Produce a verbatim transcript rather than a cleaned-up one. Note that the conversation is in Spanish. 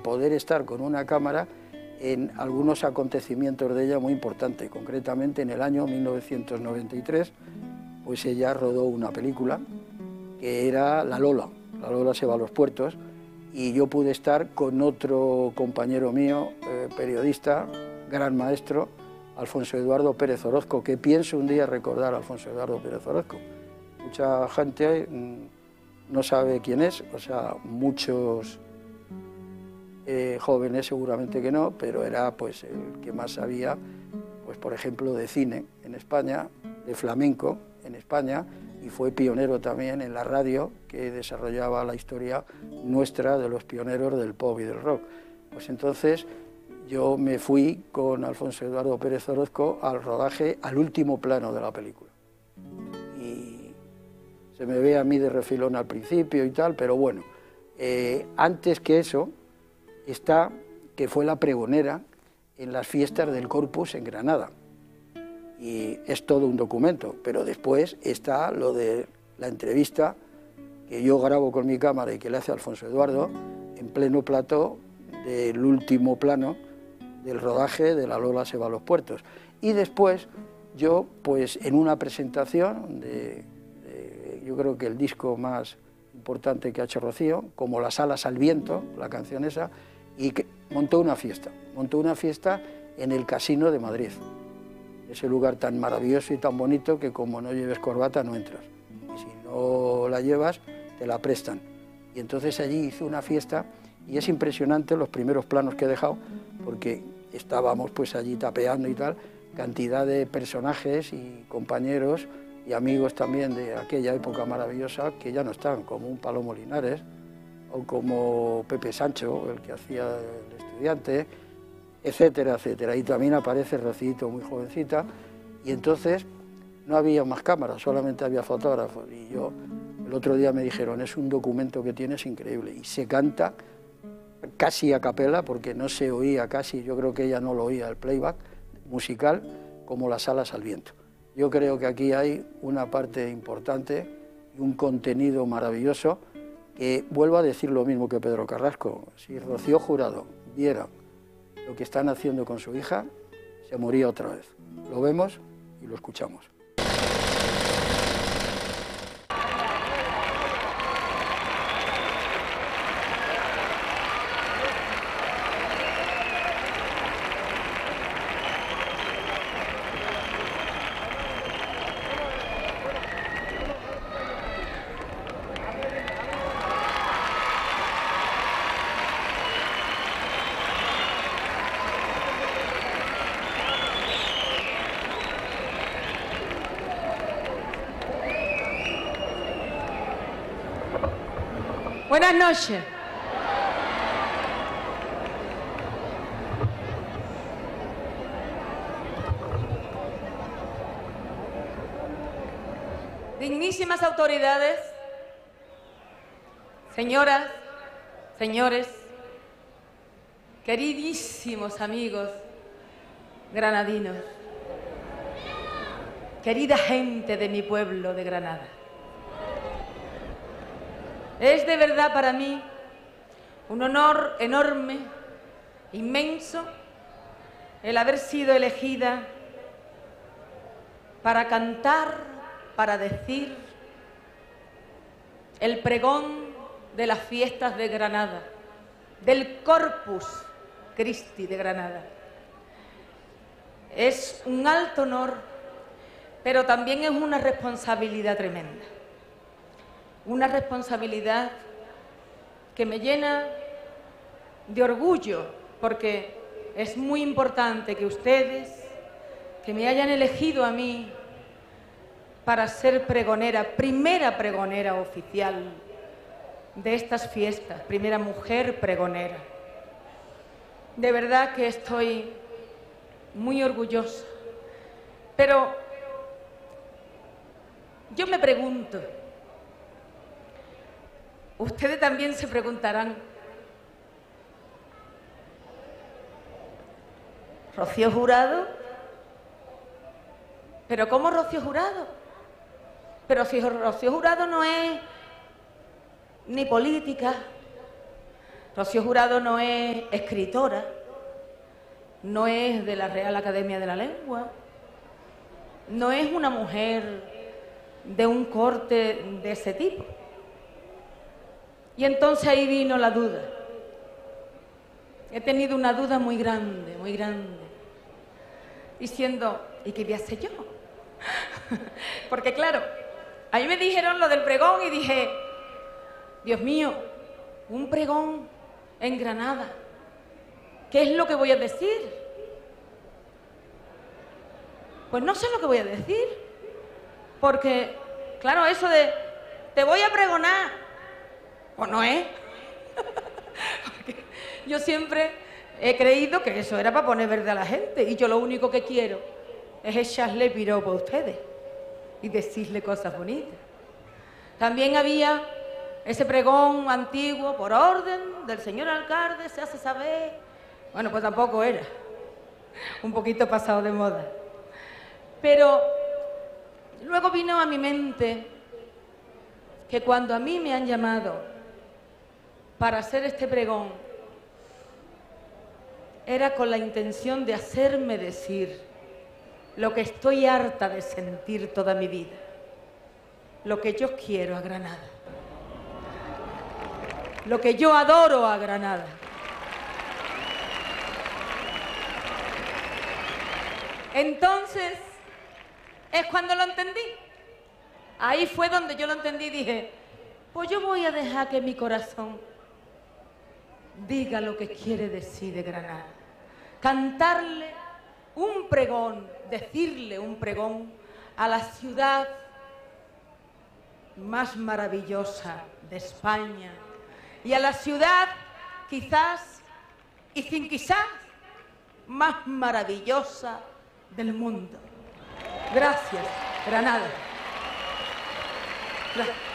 poder estar con una cámara en algunos acontecimientos de ella muy importantes. Concretamente en el año mil novecientos noventa y tres, pues ella rodó una película que era La Lola, La Lola se va a los puertos, y yo pude estar con otro compañero mío, eh, periodista, gran maestro, Alfonso Eduardo Pérez Orozco, que pienso un día recordar a Alfonso Eduardo Pérez Orozco. Mucha gente mmm, no sabe quién es, o sea, muchos eh, jóvenes seguramente que no, pero era pues el que más sabía, pues por ejemplo, de cine en España, de flamenco en España, y fue pionero también en la radio, que desarrollaba la historia nuestra de los pioneros del pop y del rock. Pues entonces yo me fui con Alfonso Eduardo Pérez Orozco al rodaje, al último plano de la película. Y se me ve a mí de refilón al principio y tal, pero bueno, eh, antes que eso está que fue la pregonera en las fiestas del Corpus en Granada. Y es todo un documento, pero después está lo de la entrevista que yo grabo con mi cámara y que le hace Alfonso Eduardo en pleno plató del último plano del rodaje de La Lola se va a los puertos. Y después yo, pues en una presentación de, de yo creo que el disco más importante que ha hecho Rocío, como Las alas al viento, la canción esa, y que montó una fiesta, montó una fiesta en el Casino de Madrid. Ese lugar tan maravilloso y tan bonito que como no lleves corbata no entras. Y si no la llevas, te la prestan. Y entonces allí hizo una fiesta y es impresionante los primeros planos que he dejado, porque estábamos pues allí tapeando y tal, cantidad de personajes y compañeros y amigos también de aquella época maravillosa que ya no están, como un Palomo Linares o como Pepe Sancho, el que hacía El Estudiante, etcétera, etcétera. Y también aparece Rocito, muy jovencita, y entonces no había más cámaras, solamente había fotógrafos. Y yo, el otro día me dijeron, es un documento que tienes increíble, y se canta casi a capela, porque no se oía casi, yo creo que ella no lo oía, el playback musical, como Las alas al viento. Yo creo que aquí hay una parte importante y un contenido maravilloso, que vuelvo a decir lo mismo que Pedro Carrasco, si Rocío Jurado viera lo que están haciendo con su hija, se moría otra vez. Lo vemos y lo escuchamos. Buenas noches. Dignísimas autoridades, señoras, señores, queridísimos amigos granadinos, querida gente de mi pueblo de Granada. Es de verdad para mí un honor enorme, inmenso, el haber sido elegida para cantar, para decir el pregón de las fiestas de Granada, del Corpus Christi de Granada. Es un alto honor, pero también es una responsabilidad tremenda. Una responsabilidad que me llena de orgullo, porque es muy importante que ustedes, que me hayan elegido a mí para ser pregonera, primera pregonera oficial de estas fiestas, primera mujer pregonera. De verdad que estoy muy orgullosa. Pero yo me pregunto, ustedes también se preguntarán, ¿Rocío Jurado? ¿Pero cómo Rocío Jurado? Pero si Rocío Jurado no es ni política, Rocío Jurado no es escritora, no es de la Real Academia de la Lengua, no es una mujer de un corte de ese tipo. Y entonces ahí vino la duda. He tenido una duda muy grande, muy grande, diciendo, ¿y qué voy a hacer yo? Porque claro, a mí me dijeron lo del pregón y dije, Dios mío, un pregón en Granada, ¿qué es lo que voy a decir? Pues no sé lo que voy a decir, porque, claro, eso de, te voy a pregonar, pues no es. Porque yo siempre he creído que eso era para poner verde a la gente, y yo lo único que quiero es echarle piropo a ustedes y decirle cosas bonitas. También había ese pregón antiguo, por orden del señor alcalde, se hace saber. Bueno, pues tampoco era. Un poquito pasado de moda. Pero luego vino a mi mente que cuando a mí me han llamado para hacer este pregón, era con la intención de hacerme decir lo que estoy harta de sentir toda mi vida, lo que yo quiero a Granada, lo que yo adoro a Granada. Entonces, es cuando lo entendí. Ahí fue donde yo lo entendí y dije, pues yo voy a dejar que mi corazón diga lo que quiere decir de Granada. Cantarle un pregón, decirle un pregón a la ciudad más maravillosa de España y a la ciudad quizás, y sin quizás, más maravillosa del mundo. Gracias, Granada. Gracias.